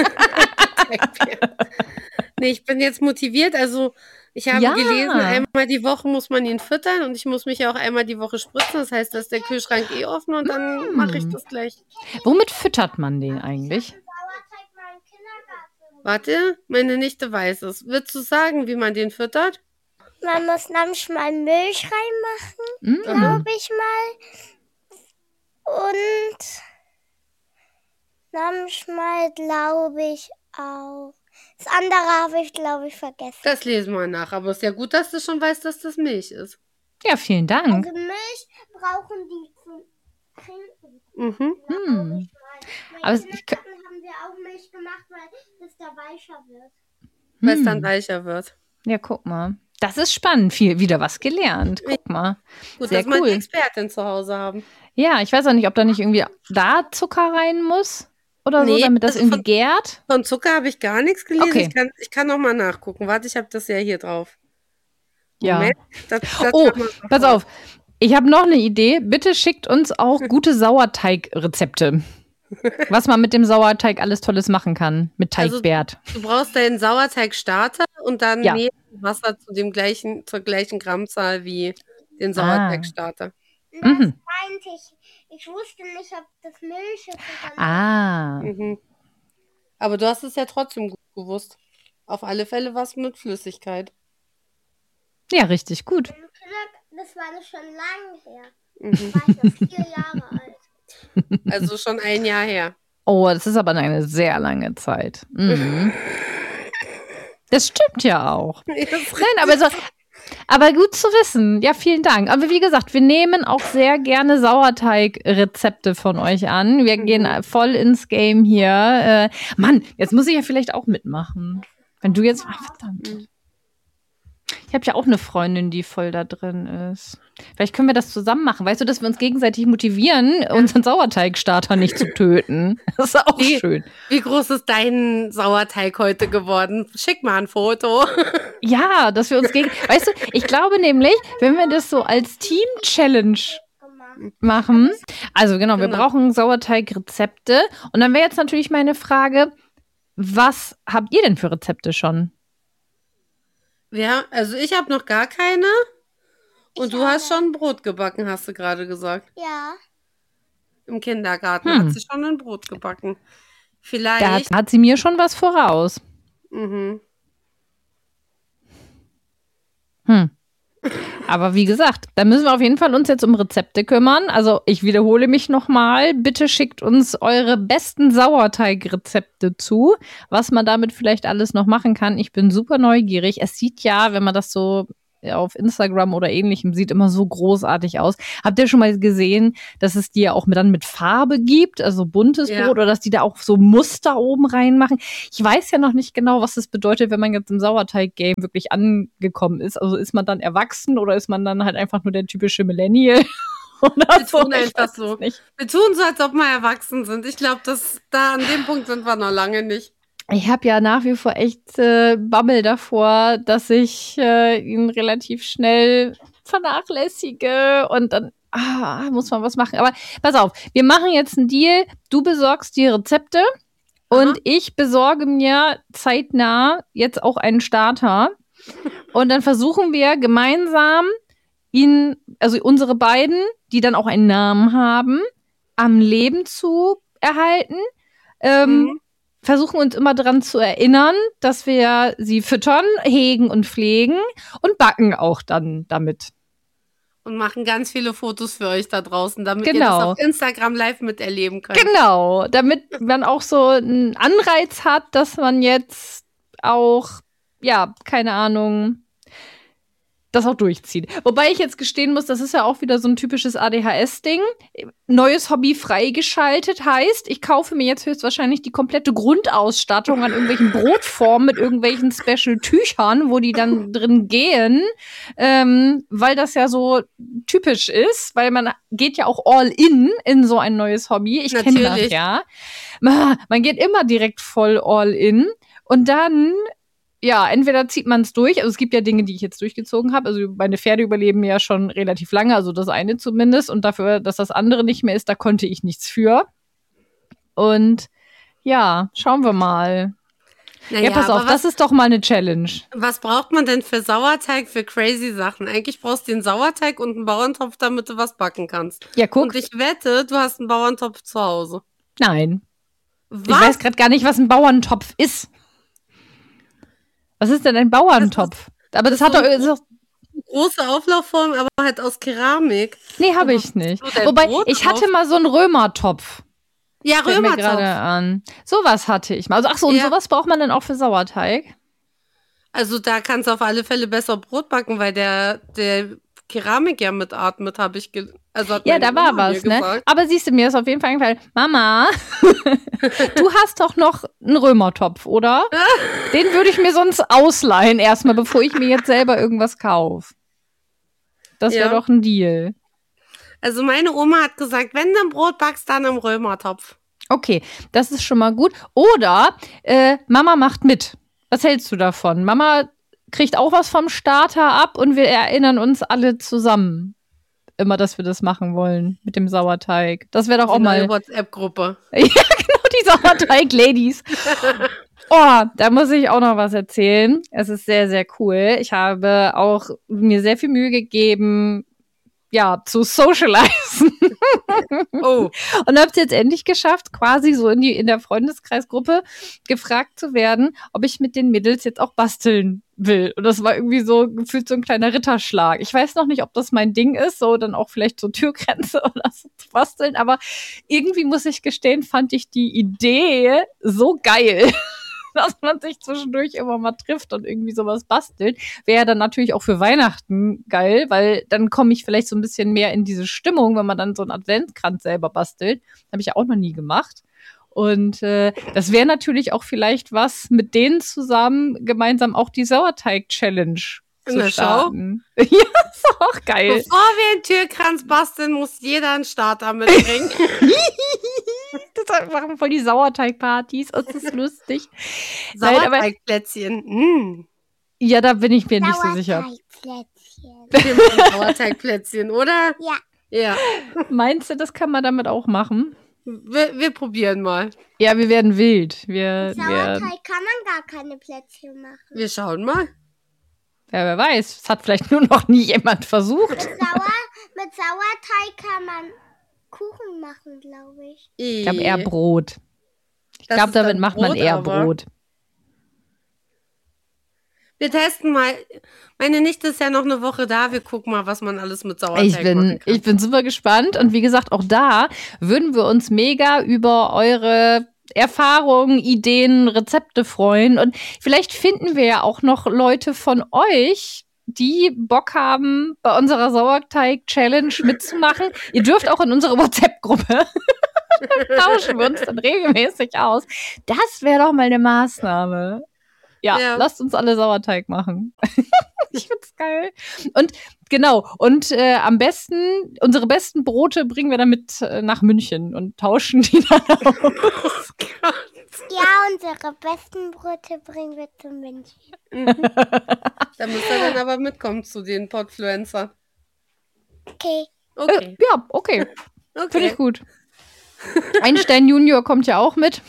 Ich bin jetzt motiviert. Also ich habe gelesen, einmal die Woche muss man ihn füttern und ich muss mich ja auch einmal die Woche spritzen. Das heißt, da ist der Kühlschrank offen und dann mache ich das gleich. Womit füttert man den eigentlich? Warte, meine Nichte weiß es. Würdest du sagen, wie man den füttert? Man muss manchmal Milch reinmachen, glaube ich mal. Und manchmal glaube ich auch. Das andere habe ich, glaube ich, vergessen. Das lesen wir nach. Aber es ist ja gut, dass du schon weißt, dass das Milch ist. Ja, vielen Dank. Also Milch brauchen die zum Trinken. Aber haben wir auch Milch gemacht, weil es da weicher wird. Weil es dann weicher wird. Ja, guck mal. Das ist spannend. Wieder was gelernt. Guck mal. Gut, sehr dass wir eine Expertin zu Hause haben. Ja, ich weiß auch nicht, ob da nicht irgendwie da Zucker rein muss oder so, damit das irgendwie gärt. Von Zucker habe ich gar nichts gelesen. Okay. Ich kann noch mal nachgucken. Warte, ich habe das ja hier drauf. Ja. Moment, pass auf. Ich habe noch eine Idee. Bitte schickt uns auch gute Sauerteigrezepte. Was man mit dem Sauerteig alles Tolles machen kann. Mit Teigbert. Also, du brauchst deinen Sauerteigstarter und dann Wasser zur gleichen Grammzahl wie den Sauerteigstarter. Das meinte ich. Ich wusste nicht, ob das Milch ist oder nicht. Mhm. Aber du hast es ja trotzdem gut gewusst. Auf alle Fälle was mit Flüssigkeit. Ja, richtig gut. Das war schon lange her. Da war ich noch 4 Jahre alt. Also schon 1 Jahr her. Oh, das ist aber eine sehr lange Zeit. Mhm. Das stimmt ja auch. Nein, aber gut zu wissen. Ja, vielen Dank. Aber wie gesagt, wir nehmen auch sehr gerne Sauerteig-Rezepte von euch an. Wir gehen voll ins Game hier. Mann, jetzt muss ich ja vielleicht auch mitmachen. Wenn du jetzt... verdammt. Ich habe ja auch eine Freundin, die voll da drin ist. Vielleicht können wir das zusammen machen. Weißt du, dass wir uns gegenseitig motivieren, unseren Sauerteigstarter nicht zu töten. Das ist auch schön. Wie groß ist dein Sauerteig heute geworden? Schick mal ein Foto. Ja, dass wir uns weißt du, ich glaube nämlich, wenn wir das so als Team-Challenge machen, also genau, wir brauchen Sauerteigrezepte. Und dann wäre jetzt natürlich meine Frage, was habt ihr denn für Rezepte schon? Ja, also ich habe noch gar keine. Und du hast schon Brot gebacken, hast du gerade gesagt. Ja. Im Kindergarten hat sie schon ein Brot gebacken. Vielleicht. Da hat sie mir schon was voraus. Aber wie gesagt, da müssen wir auf jeden Fall uns jetzt um Rezepte kümmern. Also ich wiederhole mich nochmal. Bitte schickt uns eure besten Sauerteigrezepte zu, was man damit vielleicht alles noch machen kann. Ich bin super neugierig. Es sieht ja, wenn man das so auf Instagram oder ähnlichem sieht, immer so großartig aus. Habt ihr schon mal gesehen, dass es die ja auch dann mit Farbe gibt, also buntes Brot, oder dass die da auch so Muster oben reinmachen? Ich weiß ja noch nicht genau, was das bedeutet, wenn man jetzt im Sauerteig-Game wirklich angekommen ist. Also ist man dann erwachsen oder ist man dann halt einfach nur der typische Millennial? Wir tun einfach so. Wir tun so, als ob wir erwachsen sind. Ich glaube, da an dem Punkt sind wir noch lange nicht. Ich habe ja nach wie vor echt Bammel davor, dass ich ihn relativ schnell vernachlässige und dann muss man was machen. Aber pass auf, wir machen jetzt einen Deal. Du besorgst die Rezepte und ich besorge mir zeitnah jetzt auch einen Starter. Und dann versuchen wir gemeinsam also unsere beiden, die dann auch einen Namen haben, am Leben zu erhalten. Versuchen uns immer daran zu erinnern, dass wir sie füttern, hegen und pflegen und backen auch dann damit. Und machen ganz viele Fotos für euch da draußen, damit ihr das auf Instagram live miterleben könnt. Genau, damit man auch so einen Anreiz hat, dass man jetzt auch, keine Ahnung, das auch durchzieht. Wobei ich jetzt gestehen muss, das ist ja auch wieder so ein typisches ADHS-Ding. Neues Hobby freigeschaltet heißt, ich kaufe mir jetzt höchstwahrscheinlich die komplette Grundausstattung an irgendwelchen Brotformen mit irgendwelchen Special-Tüchern, wo die dann drin gehen, weil das ja so typisch ist, weil man geht ja auch all in so ein neues Hobby. Ich kenne das ja. Man geht immer direkt voll all in und dann entweder zieht man es durch, also es gibt ja Dinge, die ich jetzt durchgezogen habe, also meine Pferde überleben ja schon relativ lange, also das eine zumindest, und dafür, dass das andere nicht mehr ist, da konnte ich nichts für. Und schauen wir mal. Ja, pass auf, das ist doch mal eine Challenge. Was braucht man denn für Sauerteig für crazy Sachen? Eigentlich brauchst du den Sauerteig und einen Bauerntopf, damit du was backen kannst. Ja, guck. Und ich wette, du hast einen Bauerntopf zu Hause. Nein. Was? Ich weiß gerade gar nicht, was ein Bauerntopf ist. Was ist denn ein Bauerntopf? Aber das hat doch eine große Auflaufform, aber halt aus Keramik. Nee, habe ich nicht. Wobei, ich hatte mal so einen Römertopf. Ja, Römertopf. Gerade an. Sowas hatte ich mal. Also, und sowas braucht man dann auch für Sauerteig? Also da kannst du auf alle Fälle besser Brot backen, weil der Keramik ja mitatmet, habe ich da war was, ne? Gesagt. Aber siehst du, mir ist auf jeden Fall eingefallen, Mama, du hast doch noch einen Römertopf, oder? Den würde ich mir sonst ausleihen erstmal, bevor ich mir jetzt selber irgendwas kaufe. Das wäre doch ein Deal. Also meine Oma hat gesagt, wenn du ein Brot backst, dann im Römertopf. Okay, das ist schon mal gut. Oder Mama macht mit. Was hältst du davon? Mama kriegt auch was vom Starter ab und wir erinnern uns alle zusammen. Immer, dass wir das machen wollen mit dem Sauerteig. Das wäre doch auch mal eine WhatsApp-Gruppe. Ja, genau, die Sauerteig-Ladies. Oh, da muss ich auch noch was erzählen. Es ist sehr, sehr cool. Ich habe auch mir sehr viel Mühe gegeben, zu socialisen. Oh. Und habe es jetzt endlich geschafft, quasi so in der Freundeskreisgruppe gefragt zu werden, ob ich mit den Mädels jetzt auch basteln will. Und das war irgendwie so gefühlt so ein kleiner Ritterschlag. Ich weiß noch nicht, ob das mein Ding ist, so dann auch vielleicht so Türgrenze oder so zu basteln, aber irgendwie muss ich gestehen, fand ich die Idee so geil, dass man sich zwischendurch immer mal trifft und irgendwie sowas bastelt. Wäre dann natürlich auch für Weihnachten geil, weil dann komme ich vielleicht so ein bisschen mehr in diese Stimmung, wenn man dann so einen Adventskranz selber bastelt. Habe ich ja auch noch nie gemacht. Und das wäre natürlich auch vielleicht was, mit denen zusammen gemeinsam auch die Sauerteig-Challenge zu starten. Ja, ist auch geil. Bevor wir einen Türkranz basteln, muss jeder einen Starter mitbringen. Das machen voll die Sauerteigpartys. Das ist lustig. Sauerteigplätzchen. Ja, da bin ich mir nicht so sicher. Wir machen Sauerteigplätzchen, oder? Ja. Ja. Meinst du, das kann man damit auch machen? Wir probieren mal. Ja, wir werden wild. Mit Sauerteig kann man gar keine Plätzchen machen. Wir schauen mal. Ja, wer weiß. Es hat vielleicht nur noch nie jemand versucht. Mit Sauerteig kann man Kuchen machen, glaube ich. Ich glaube eher Brot. Ich glaube, damit macht man eher Brot. Wir testen mal. Meine Nichte ist ja noch eine Woche da. Wir gucken mal, was man alles mit Sauerteig machen kann. Ich bin super gespannt. Und wie gesagt, auch da würden wir uns mega über eure Erfahrungen, Ideen, Rezepte freuen. Und vielleicht finden wir ja auch noch Leute von euch, die Bock haben, bei unserer Sauerteig-Challenge mitzumachen. Ihr dürft auch in unsere WhatsApp-Gruppe. Tauschen wir uns dann regelmäßig aus. Das wäre doch mal eine Maßnahme. Ja, lasst uns alle Sauerteig machen. Ich find's geil. Und genau, am besten, unsere besten Brote bringen wir dann mit nach München und tauschen die dann aus. Ja, unsere besten Brote bringen wir zu München. Da müsst ihr dann aber mitkommen zu den Podfluencer. Okay. Ja, okay. Finde ich gut. Einstein Junior kommt ja auch mit.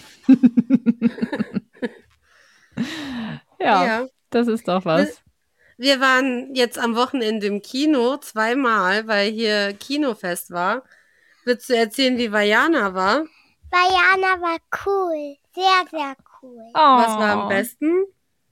Ja, das ist doch was. Wir waren jetzt am Wochenende im Kino 2-mal, weil hier Kinofest war. Willst du erzählen, wie Vajana war? Vajana war cool. Sehr, sehr cool. Oh. Was war am besten?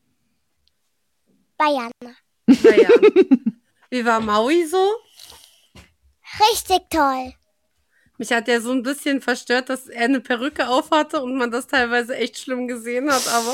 Vajana. Wie war Maui so? Richtig toll. Mich hat ja so ein bisschen verstört, dass er eine Perücke aufhatte und man das teilweise echt schlimm gesehen hat, aber...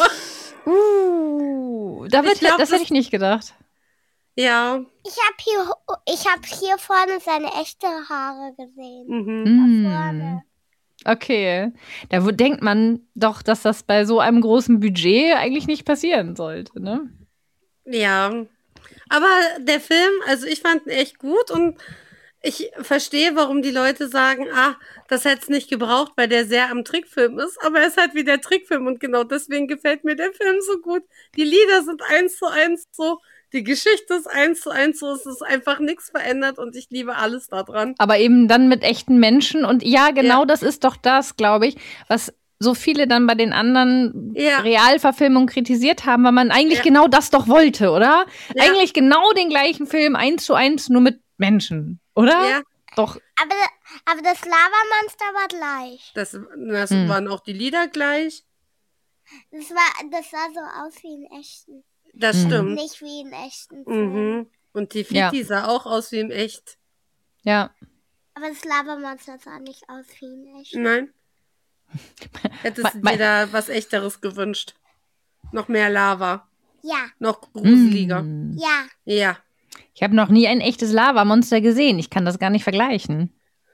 das hätte ich nicht gedacht. Ja. Ich hab hier vorne seine echte Haare gesehen. Da vorne. Okay. Da denkt man doch, dass das bei so einem großen Budget eigentlich nicht passieren sollte, ne? Ja. Aber der Film, also ich fand ihn echt gut und ich verstehe, warum die Leute sagen, das hätte es nicht gebraucht, weil der sehr am Trickfilm ist. Aber er ist halt wie der Trickfilm und genau deswegen gefällt mir der Film so gut. Die Lieder sind 1:1 so, die Geschichte ist 1:1 so, es ist einfach nichts verändert und ich liebe alles daran. Aber eben dann mit echten Menschen und das ist doch das, glaube ich, was so viele dann bei den anderen Realverfilmungen kritisiert haben, weil man eigentlich genau das doch wollte, oder? Ja. Eigentlich genau den gleichen Film 1:1, nur mit Menschen, oder? Ja. Doch. Aber das Lavamonster war gleich. Das waren auch die Lieder gleich. Das sah so aus wie in echten. Das stimmt. Nicht wie in echten Filmen. Und die Fiti sah auch aus wie im Echt. Ja. Aber das Lavamonster sah nicht aus wie in echt. Nein. Hättest du dir da was Echteres gewünscht? Noch mehr Lava? Ja. Noch gruseliger? Ja. Ja. Ich habe noch nie ein echtes Lavamonster gesehen. Ich kann das gar nicht vergleichen.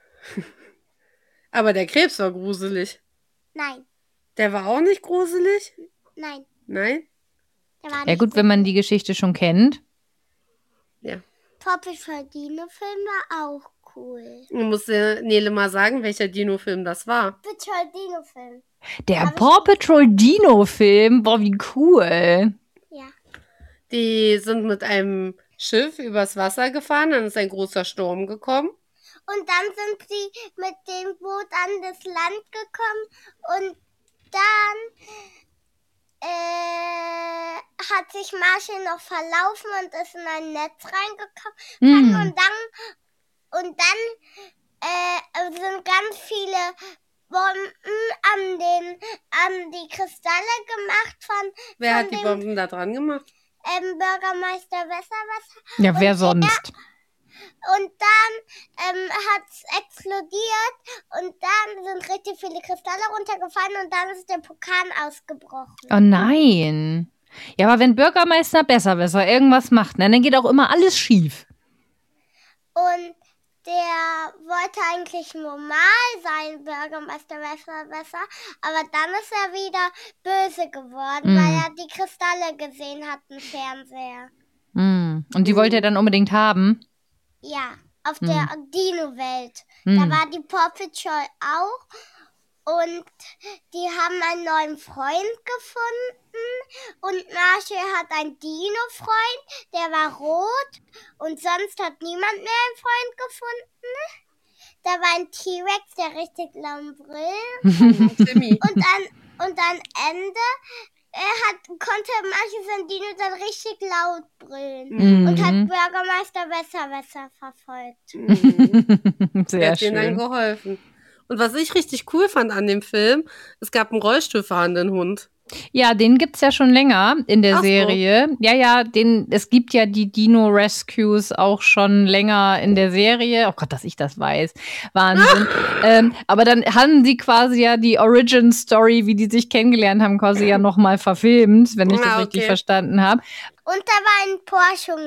Aber der Krebs war gruselig. Nein. Der war auch nicht gruselig? Nein. Nein? Ja gut, wenn man die Geschichte schon kennt. Ja. Paw Patrol Dino-Film war auch cool. Du musst Nele mal sagen, welcher Dino-Film das war. Paw Patrol Dino-Film. Der Paw Patrol Dino-Film? Boah, wie cool. Ja. Die sind mit einem Schiff übers Wasser gefahren, dann ist ein großer Sturm gekommen. Und dann sind sie mit dem Boot an das Land gekommen und dann hat sich Marshall noch verlaufen und ist in ein Netz reingekommen. Und dann sind ganz viele Bomben an die Kristalle gemacht Wer hat die Bomben da dran gemacht? Bürgermeister Besserwisser. Ja, wer sonst? Und dann hat es explodiert und dann sind richtig viele Kristalle runtergefallen und dann ist der Vulkan ausgebrochen. Oh nein. Ja, aber wenn Bürgermeister Besserwisser irgendwas macht, ne, dann geht auch immer alles schief. Und der wollte eigentlich normal sein, Bürgermeister Besserwisser, aber dann ist er wieder böse geworden, weil er die Kristalle gesehen hat im Fernseher. Und die wollte er dann unbedingt haben? Ja, auf der Dino-Welt. Da war die Paw Patrol auch. Und die haben einen neuen Freund gefunden. Und Marshall hat einen Dino-Freund, der war rot. Und sonst hat niemand mehr einen Freund gefunden. Da war ein T-Rex, der richtig laut brillt. und dann Ende konnte Marshall sein Dino dann richtig laut brillen. Und hat Bürgermeister Besserwisser verfolgt. Sehr schön. Der hat denen dann geholfen. Und was ich richtig cool fand an dem Film, es gab einen rollstuhlfahrenden Hund. Ja, den gibt's ja schon länger in der Serie. Ja, es gibt ja die Dino Rescues auch schon länger in der Serie. Oh Gott, dass ich das weiß. Wahnsinn. Aber dann haben sie quasi ja die Origin Story, wie die sich kennengelernt haben, quasi ja nochmal verfilmt, wenn ich das richtig verstanden habe. Und da war ein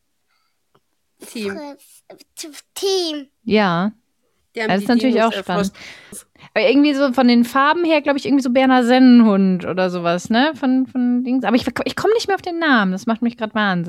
Forschungsteam. Ja. Das ist natürlich auch spannend. Aber irgendwie so von den Farben her, glaube ich, irgendwie so Berner Sennenhund oder sowas, ne? Von Dings. Aber ich komme nicht mehr auf den Namen. Das macht mich gerade wahnsinnig.